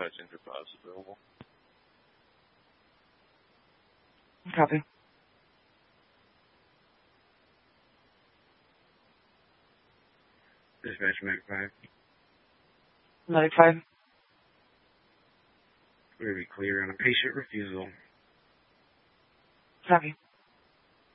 passenger pass available. Copy. Dispatch Medic 5. Medic 5. We're going to be clear on a patient refusal. Copy.